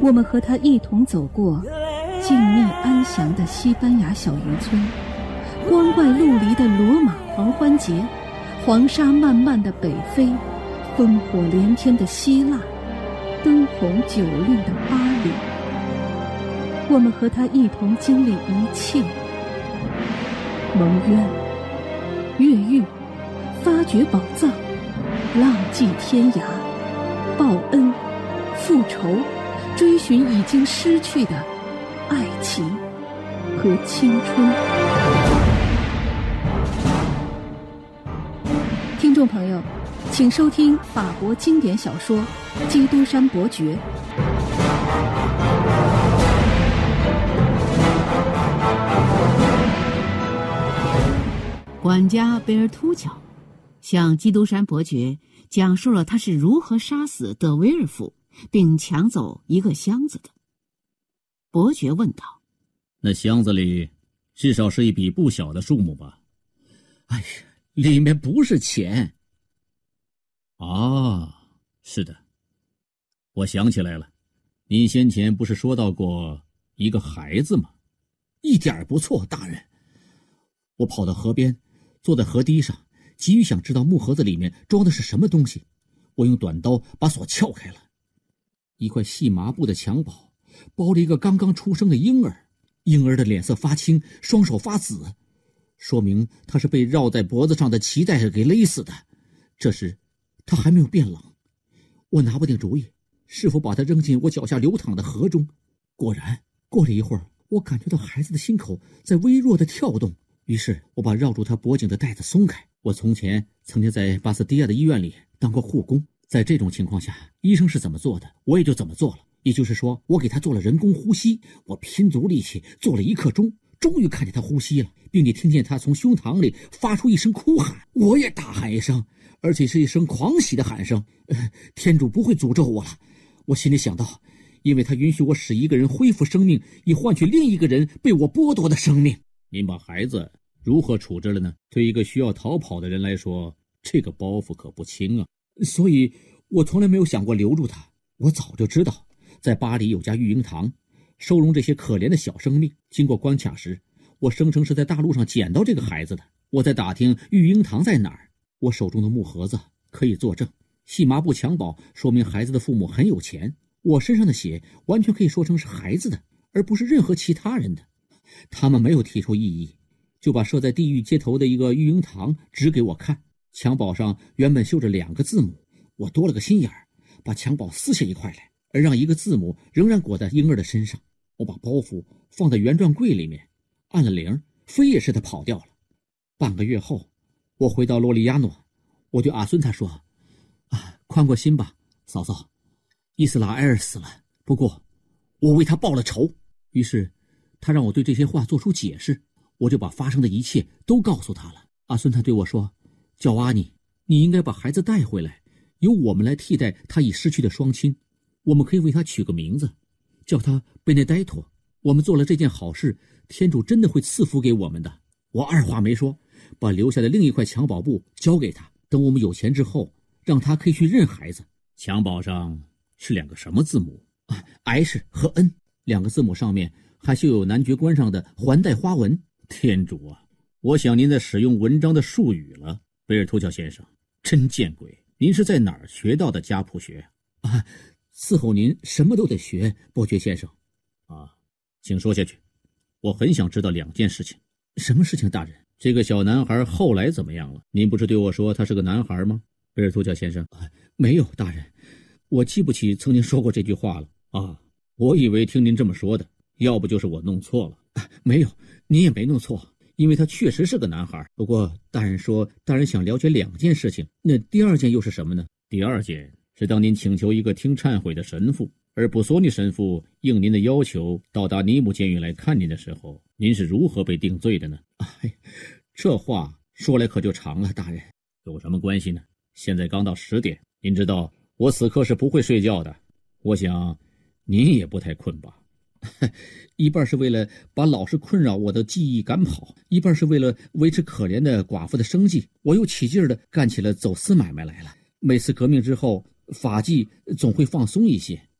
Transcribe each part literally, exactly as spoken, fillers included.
我们和他一同走过静谧安详的西班牙小渔村，光怪陆离的罗马狂欢节，黄沙漫漫的北非，烽火连天的希腊，灯红酒绿的巴黎。我们和他一同经历一切，蒙冤、越狱、发掘宝藏、浪迹天涯、报恩、复仇，追寻已经失去的爱情和青春。听众朋友，请收听法国经典小说《基督山伯爵》。 管家贝尔突乔向基督山伯爵讲述了他是如何杀死德维尔夫并抢走一个箱子的。伯爵问道： 那箱子里至少是一笔不小的数目吧？ 哎呀，里面不是钱。 啊，是的，我想起来了，您先前不是说到过一个孩子吗？ 一点不错，大人。我跑到河边，坐在河堤上，急于想知道木盒子里面装的是什么东西。我用短刀把锁撬开了，一块细麻布的襁褓包了一个刚刚出生的婴儿，婴儿的脸色发青，双手发紫，说明他是被绕在脖子上的脐带给勒死的。这时他还没有变冷，我拿不定主意是否把他扔进我脚下流淌的河中。果然过了一会儿，我感觉到孩子的心口在微弱的跳动，于是我把绕住他脖颈的带子松开。我从前曾经在巴斯蒂亚的医院里当过护工，在这种情况下，医生是怎么做的，我也就怎么做了。也就是说，我给他做了人工呼吸，我拼足力气做了一刻钟，终于看见他呼吸了，并且听见他从胸膛里发出一声哭喊。我也大喊一声，而且是一声狂喜的喊声。呃，天主不会诅咒我了，我心里想到，因为他允许我使一个人恢复生命，以换取另一个人被我剥夺的生命。 您把孩子如何处置了呢？对一个需要逃跑的人来说，这个包袱可不轻啊。 所以我从来没有想过留住他。我早就知道在巴黎有家育婴堂，收容这些可怜的小生命。经过关卡时，我声称是在大路上捡到这个孩子的。我在打听育婴堂在哪儿，我手中的木盒子可以作证，细麻布襁褓说明孩子的父母很有钱，我身上的血完全可以说成是孩子的，而不是任何其他人的。他们没有提出异议，就把设在地狱街头的一个育婴堂指给我看。襁褓上原本绣着两个字母，我多了个心眼儿，把襁褓撕下一块来，而让一个字母仍然裹在婴儿的身上。我把包袱放在圆转柜里面，按了铃，飞也似的跑掉了。半个月后，我回到洛利亚诺，我对阿孙他说：啊，宽过心吧，嫂嫂，伊斯拉埃尔死了，不过我为他报了仇。于是他让我对这些话做出解释，我就把发生的一切都告诉他了。阿孙他对我说：叫阿尼，你应该把孩子带回来，由我们来替代他已失去的双亲。我们可以为他取个名字，叫他贝内代托。我们做了这件好事，天主真的会赐福给我们的。我二话没说，把留下的另一块襁褓布交给他，等我们有钱之后，让他可以去认孩子。 襁褓上是两个什么字母？ 啊 ，H 和 N， 两个字母上面还绣有男爵冠上的环带花纹。 天主啊，我想您在使用文章的术语了，贝尔图乔先生，真见鬼！您是在哪儿学到的家谱学啊？伺候您什么都得学，伯爵先生。 啊，请说下去，我很想知道两件事情。 什么事情，大人？ 这个小男孩后来怎么样了？您不是对我说他是个男孩吗？贝尔图乔先生。 啊，没有，大人，我记不起曾经说过这句话了。 啊，我以为听您这么说的，要不就是我弄错了。 啊，没有，您也没弄错，因为他确实是个男孩。不过大人说，大人想了解两件事情，那第二件又是什么呢？ 第二件是当您请求一个听忏悔的神父，而布索尼神父应您的要求到达尼姆监狱来看您的时候，您是如何被定罪的呢？ 哎，这话说来可就长了，大人。 有什么关系呢？现在刚到十点，您知道我此刻是不会睡觉的，我想您也不太困吧？ 一半是为了把老是困扰我的记忆赶跑，一半是为了维持可怜的寡妇的生计。我又起劲儿地干起了走私买卖来了。每次革命之后，法纪总会放松一些，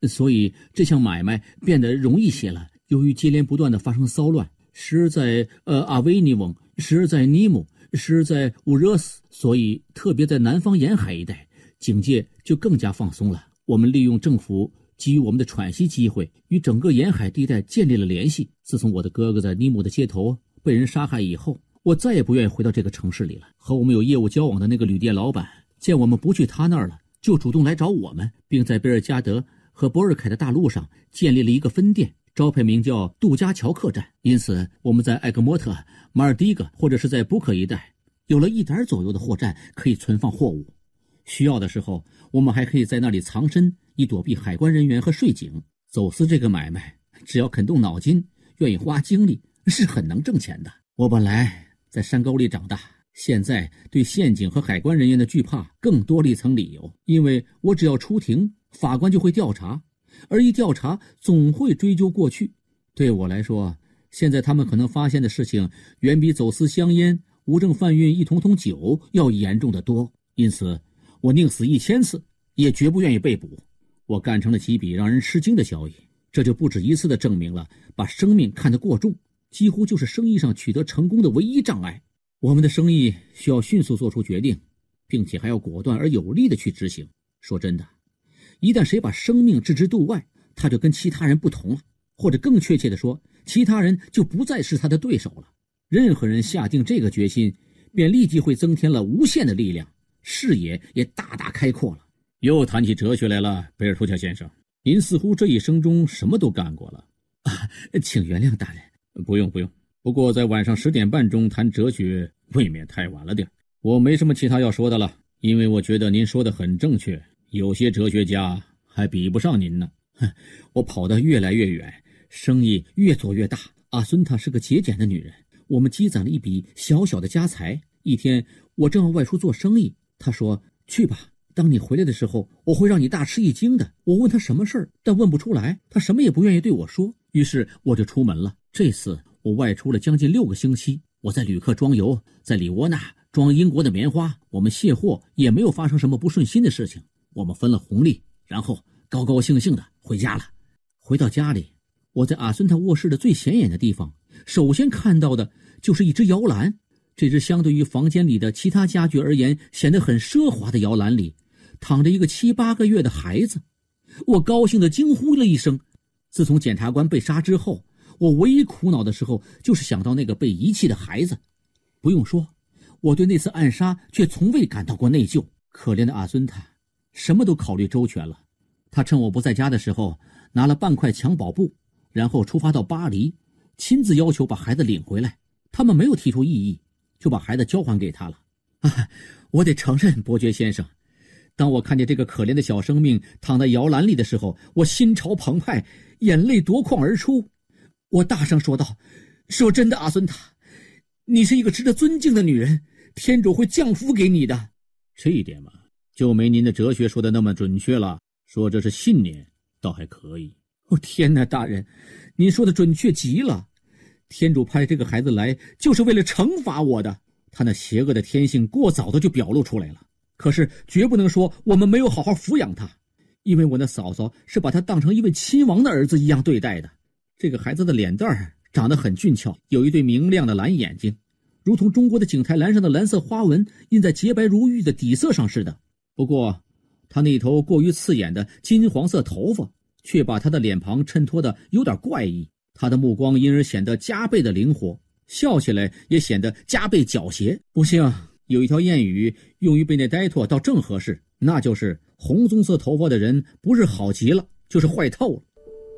所以这项买卖变得容易些了。由于接连不断的发生骚乱，时而在呃阿维尼翁，时而在尼姆，时而在乌热斯，所以特别在南方沿海一带，警戒就更加放松了。我们利用政府给予我们的喘息机会，与整个沿海地带建立了联系。自从我的哥哥在尼姆的街头被人杀害以后，我再也不愿意回到这个城市里了。和我们有业务交往的那个旅店老板见我们不去他那儿了，就主动来找我们，并在贝尔加德和博尔凯的大陆上建立了一个分店，招牌名叫杜加桥客栈。因此我们在艾格莫特、马尔迪格或者是在布克一带有了一点左右的货站可以存放货物，需要的时候我们还可以在那里藏身，以躲避海关人员和税警。走私这个买卖只要肯动脑筋，愿意花精力，是很能挣钱的。我本来在山沟里长大，现在对陷阱和海关人员的惧怕更多了一层理由，因为我只要出庭，法官就会调查，而一调查总会追究过去。对我来说，现在他们可能发现的事情远比走私香烟、无证贩运一桶桶酒要严重得多，因此我宁死一千次也绝不愿意被捕。我干成了几笔让人吃惊的交易，这就不止一次地证明了把生命看得过重几乎就是生意上取得成功的唯一障碍。我们的生意需要迅速做出决定，并且还要果断而有力地去执行。说真的，一旦谁把生命置之度外，他就跟其他人不同了，或者更确切地说，其他人就不再是他的对手了。任何人下定这个决心，便立即会增添了无限的力量，视野也大大开阔了。 又谈起哲学来了，贝尔图乔先生，您似乎这一生中什么都干过了。 啊，请原谅大人。 不用不用，不过在晚上十点半钟谈哲学未免太晚了点。我没什么其他要说的了，因为我觉得您说的很正确，有些哲学家还比不上您呢。 哼，我跑得越来越远，生意越做越大。阿孙她是个节俭的女人，我们积攒了一笔小小的家财。一天我正要外出做生意，她说，去吧，当你回来的时候，我会让你大吃一惊的。我问她什么事儿，但问不出来，她什么也不愿意对我说。于是我就出门了。这次我外出了将近六个星期，我在旅客装油，在里沃纳装英国的棉花，我们卸货也没有发生什么不顺心的事情。我们分了红利，然后高高兴兴的回家了。回到家里，我在阿孙他卧室的最显眼的地方，首先看到的就是一只摇篮。这只相对于房间里的其他家具而言显得很奢华的摇篮里，躺着一个七八个月的孩子。我高兴地惊呼了一声。自从检察官被杀之后，我唯一苦恼的时候就是想到那个被遗弃的孩子。不用说，我对那次暗杀却从未感到过内疚。可怜的阿孙他什么都考虑周全了。他趁我不在家的时候拿了半块襁褓布，然后出发到巴黎，亲自要求把孩子领回来。他们没有提出异议，就把孩子交还给他了。啊，我得承认，伯爵先生，当我看见这个可怜的小生命躺在摇篮里的时候，我心潮澎湃，眼泪夺眶而出。我大声说道，说真的，阿孙塔，你是一个值得尊敬的女人，天主会降福给你的。 这一点嘛，就没您的哲学说的那么准确了。说这是信念倒还可以。 哦，天哪，大人，您说的准确极了。天主派这个孩子来就是为了惩罚我的，他那邪恶的天性过早的就表露出来了。可是绝不能说我们没有好好抚养他，因为我那嫂嫂是把他当成一位亲王的儿子一样对待的。这个孩子的脸蛋儿长得很俊俏，有一对明亮的蓝眼睛，如同中国的景台蓝上的蓝色花纹印在洁白如玉的底色上似的。不过他那头过于刺眼的金黄色头发却把他的脸庞衬托得有点怪异，他的目光因而显得加倍的灵活，笑起来也显得加倍狡黠。不幸有一条谚语用于贝内呆托倒正合适，那就是红棕色头发的人不是好极了，就是坏透了。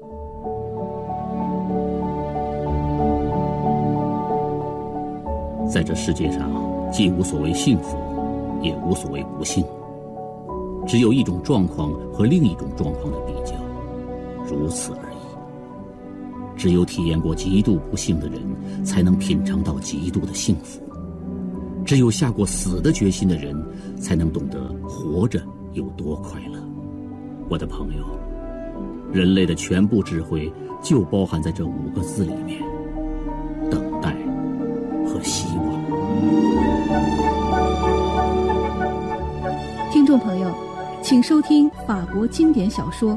在这世界上，既无所谓幸福，也无所谓不幸，只有一种状况和另一种状况的比较，如此而已。只有体验过极度不幸的人，才能品尝到极度的幸福；只有下过死的决心的人，才能懂得活着有多快乐。我的朋友，人类的全部智慧就包含在这五个字里面：等待和希望。 听众朋友，请收听法国经典小说《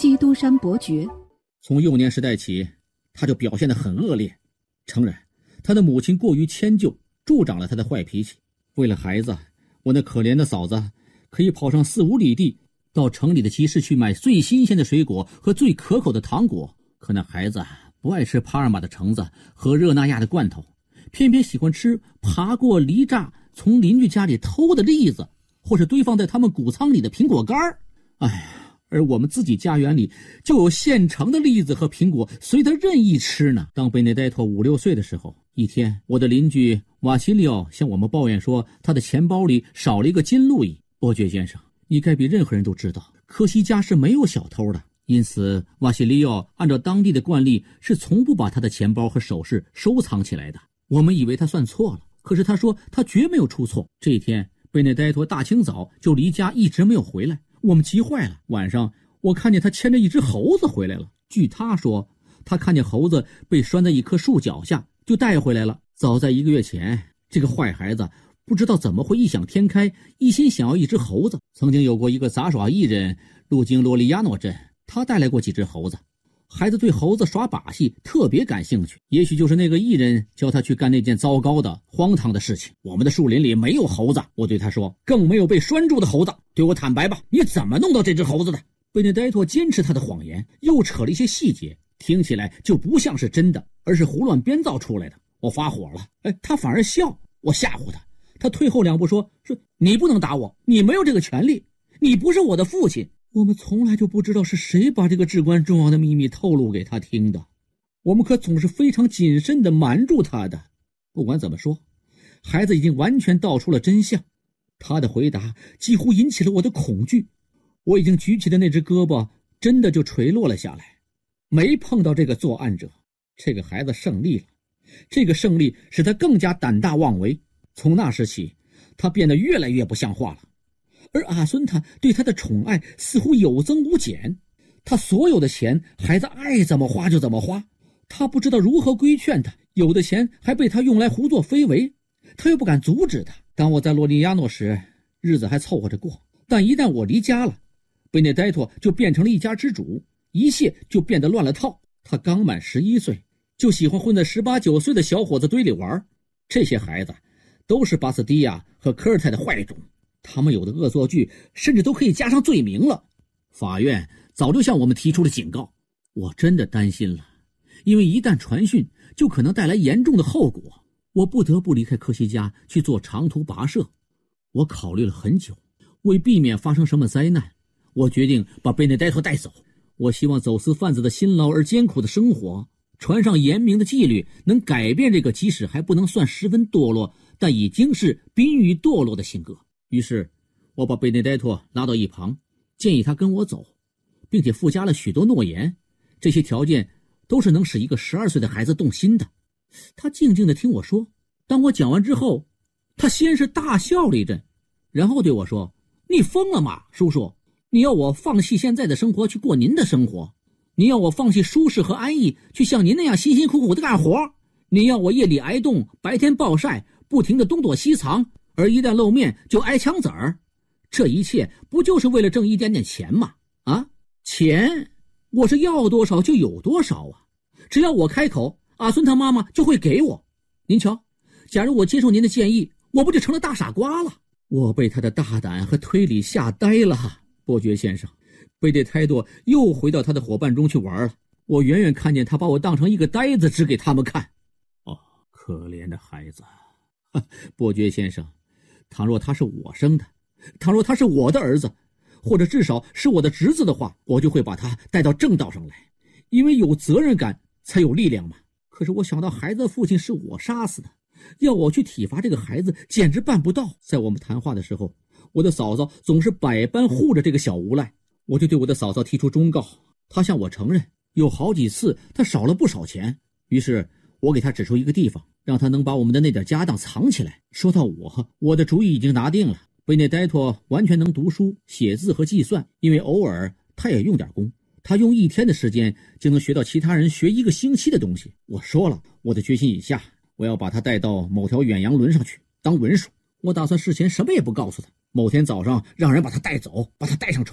基督山伯爵。 从幼年时代起，他就表现得很恶劣。诚然，他的母亲过于迁就，助长了他的坏脾气。为了孩子，我那可怜的嫂子可以跑上四五里地，到城里的集市去买最新鲜的水果和最可口的糖果。可那孩子不爱吃帕尔玛的橙子和热那亚的罐头，偏偏喜欢吃爬过篱栅从邻居家里偷的栗子，或是堆放在他们谷仓里的苹果干儿。哎呀，而我们自己家园里就有现成的栗子和苹果，随他任意吃呢。当贝内代托五六岁的时候，一天我的邻居瓦西里奥向我们抱怨说，他的钱包里少了一个金路易。伯爵先生，你该比任何人都知道，科西家是没有小偷的，因此瓦西里奥按照当地的惯例是从不把他的钱包和首饰收藏起来的。我们以为他算错了，可是他说他绝没有出错。这一天贝内代托大清早就离家一直没有回来，我们急坏了。晚上我看见他牵着一只猴子回来了，据他说，他看见猴子被拴在一棵树脚下，就带回来了。早在一个月前，这个坏孩子不知道怎么会异想天开，一心想要一只猴子。曾经有过一个杂耍艺人路经罗利亚诺镇，他带来过几只猴子。孩子对猴子耍把戏特别感兴趣，也许就是那个艺人教他去干那件糟糕的荒唐的事情。我们的树林里没有猴子，我对他说，更没有被拴住的猴子。对我坦白吧，你怎么弄到这只猴子的？贝内代托坚持他的谎言，又扯了一些细节，听起来就不像是真的，而是胡乱编造出来的。我发火了，哎，他反而笑。我吓唬他，他退后两步说，说你不能打我，你没有这个权利，你不是我的父亲。我们从来就不知道是谁把这个至关重要的秘密透露给他听的，我们可总是非常谨慎地瞒住他的。不管怎么说，孩子已经完全道出了真相。他的回答几乎引起了我的恐惧，我已经举起的那只胳膊真的就垂落了下来，没碰到这个作案者。这个孩子胜利了，这个胜利使他更加胆大妄为。从那时起，他变得越来越不像话了。而阿孙他对他的宠爱似乎有增无减，他所有的钱孩子爱怎么花就怎么花，他不知道如何规劝他，有的钱还被他用来胡作非为，他又不敢阻止他。当我在罗利亚诺时，日子还凑合着过，但一旦我离家了，贝内代托就变成了一家之主，一切就变得乱了套。他刚满十一岁，就喜欢混在十八九岁的小伙子堆里玩，这些孩子都是巴斯蒂亚和科尔泰的坏种，他们有的恶作剧甚至都可以加上罪名了。法院早就向我们提出了警告，我真的担心了，因为一旦传讯就可能带来严重的后果。我不得不离开科西家去做长途跋涉。我考虑了很久，为避免发生什么灾难，我决定把贝内代托带走。我希望走私贩子的辛劳而艰苦的生活，船上严明的纪律能改变这个即使还不能算十分堕落，但已经是濒于堕落的性格。于是我把贝内代托拉到一旁，建议他跟我走，并且附加了许多诺言，这些条件都是能使一个十二岁的孩子动心的。他静静地听我说，当我讲完之后，他先是大笑了一阵，然后对我说，你疯了吗，叔叔？你要我放弃现在的生活去过您的生活？你要我放弃舒适和安逸去像您那样辛辛苦苦的干活？你要我夜里挨冻，白天暴晒，不停地东躲西藏，而一旦露面就挨枪子儿？这一切不就是为了挣一点点钱吗？啊，钱我是要多少就有多少啊，只要我开口，阿孙他妈妈就会给我。您瞧，假如我接受您的建议，我不就成了大傻瓜了？我被他的大胆和推理吓呆了。伯爵先生，贝内代托又回到他的伙伴中去玩了。我远远看见他把我当成一个呆子指给他们看。哦，可怜的孩子。伯爵先生，倘若他是我生的，倘若他是我的儿子，或者至少是我的侄子的话，我就会把他带到正道上来，因为有责任感才有力量嘛。可是我想到孩子的父亲是我杀死的，要我去体罚这个孩子简直办不到。在我们谈话的时候，我的嫂嫂总是百般护着这个小无赖，我就对我的嫂嫂提出忠告，她向我承认有好几次她少了不少钱，于是我给她指出一个地方，让她能把我们的那点家当藏起来。说到我，我的主意已经拿定了。贝内代托完全能读书、写字和计算，因为偶尔他也用点功，他用一天的时间就能学到其他人学一个星期的东西。我说了，我的决心已下，我要把他带到某条远洋轮上去当文书。我打算事前什么也不告诉他，某天早上让人把他带走，把他带上船，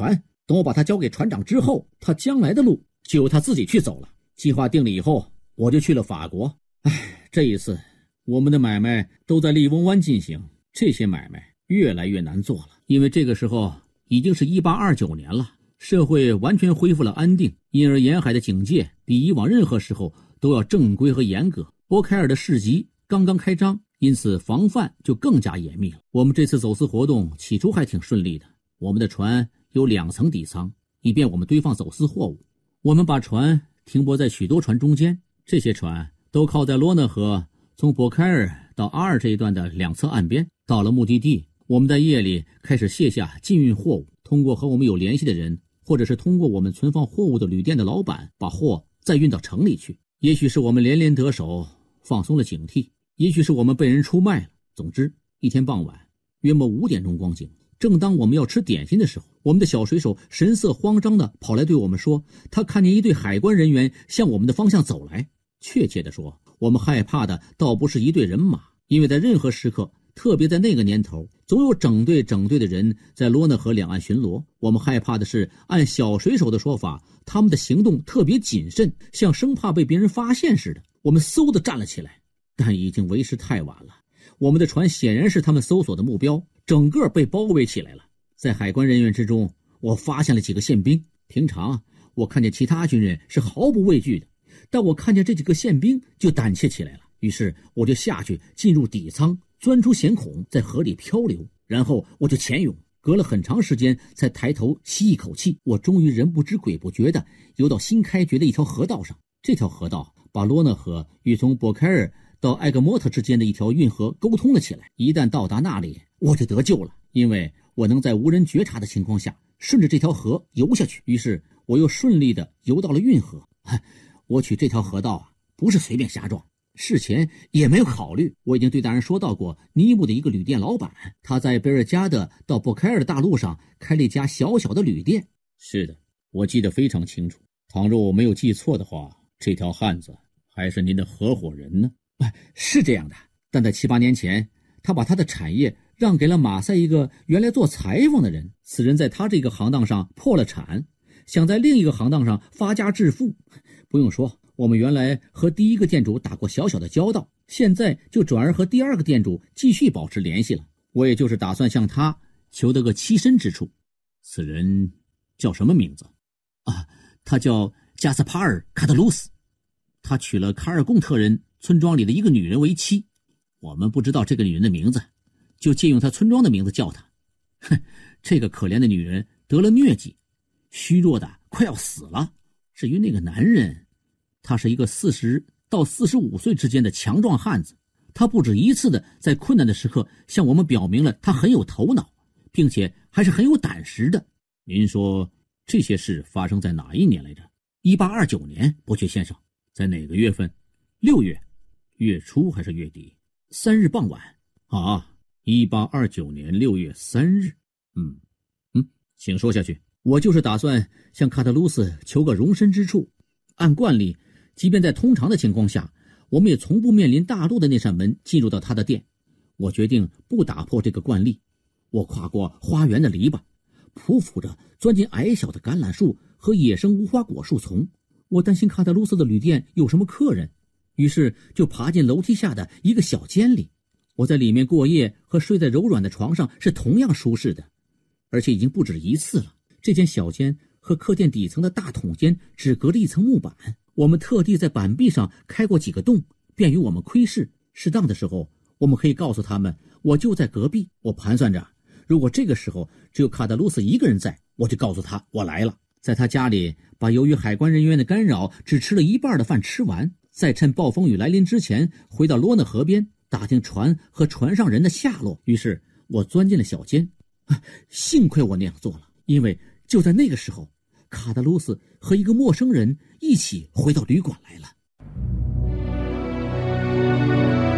等我把他交给船长之后，他将来的路就由他自己去走了。计划定了以后，我就去了法国。唉，这一次我们的买卖都在利翁湾进行，这些买卖越来越难做了，因为这个时候已经是一八二九年了，社会完全恢复了安定，因而沿海的警戒比以往任何时候都要正规和严格。波开尔的市集刚刚开张，因此防范就更加严密了。我们这次走私活动起初还挺顺利的，我们的船有两层底舱，以便我们堆放走私货物。我们把船停泊在许多船中间，这些船都靠在罗讷河从波开尔到阿尔这一段的两侧岸边。到了目的地，我们在夜里开始卸下禁运货物，通过和我们有联系的人，或者是通过我们存放货物的旅店的老板，把货再运到城里去。也许是我们连连得手，放松了警惕，也许是我们被人出卖了。总之，一天傍晚约莫五点钟光景，正当我们要吃点心的时候，我们的小水手神色慌张地跑来对我们说，他看见一队海关人员向我们的方向走来。确切地说，我们害怕的倒不是一队人马，因为在任何时刻，特别在那个年头，总有整队整队的人在罗讷河两岸巡逻。我们害怕的是，按小水手的说法，他们的行动特别谨慎，像生怕被别人发现似的。我们嗖地站了起来，但已经为时太晚了。我们的船显然是他们搜索的目标，整个被包围起来了。在海关人员之中，我发现了几个宪兵。平常我看见其他军人是毫不畏惧的，但我看见这几个宪兵就胆怯起来了。于是我就下去进入底舱，钻出舷孔，在河里漂流，然后我就潜泳，隔了很长时间才抬头吸一口气。我终于人不知鬼不觉地游到新开掘的一条河道上。这条河道把罗讷河与从博开尔到埃格莫特之间的一条运河沟通了起来。一旦到达那里，我就得救了，因为我能在无人觉察的情况下顺着这条河游下去。于是我又顺利地游到了运河。我取这条河道啊，不是随便瞎撞，事前也没有考虑。我已经对大人说到过尼木的一个旅店老板，他在贝尔加德到博开尔的大路上开了一家小小的旅店。是的，我记得非常清楚。倘若我没有记错的话，这条汉子还是您的合伙人呢。是这样的，但在七八年前，他把他的产业让给了马赛一个原来做裁缝的人。此人在他这个行当上破了产，想在另一个行当上发家致富。不用说，我们原来和第一个店主打过小小的交道，现在就转而和第二个店主继续保持联系了。我也就是打算向他求得个栖身之处。此人叫什么名字？啊，他叫加斯帕尔·卡特鲁斯。他娶了卡尔贡特人村庄里的一个女人为妻。我们不知道这个女人的名字，就借用她村庄的名字叫她。哼，这个可怜的女人得了疟疾，虚弱的快要死了。至于那个男人，他是一个四十到四十五岁之间的强壮汉子。他不止一次的在困难的时刻向我们表明了他很有头脑，并且还是很有胆识的。您说这些事发生在哪一年来着？一八二九年，伯爵先生。在哪个月份？六月。月初还是月底？三日傍晚。啊，一八二九年六月三日。嗯嗯，请说下去。我就是打算向卡特鲁斯求个容身之处。按惯例，即便在通常的情况下，我们也从不面临大陆的那扇门进入到他的店。我决定不打破这个惯例。我跨过花园的篱笆，匍匐着钻进矮小的橄榄树和野生无花果树丛。我担心卡特鲁斯的旅店有什么客人，于是就爬进楼梯下的一个小间里。我在里面过夜和睡在柔软的床上是同样舒适的，而且已经不止一次了。这间小间和客店底层的大筒间只隔着一层木板，我们特地在板壁上开过几个洞，便于我们窥视。适当的时候，我们可以告诉他们我就在隔壁。我盘算着，如果这个时候只有卡特鲁斯一个人在，我就告诉他我来了。在他家里把由于海关人员的干扰只吃了一半的饭吃完，再趁暴风雨来临之前回到罗讷河边打听船和船上人的下落。于是我钻进了小间，幸亏我那样做了，因为就在那个时候，卡特鲁斯和一个陌生人一起回到旅馆来了。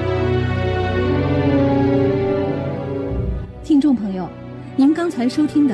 听众朋友，您刚才收听的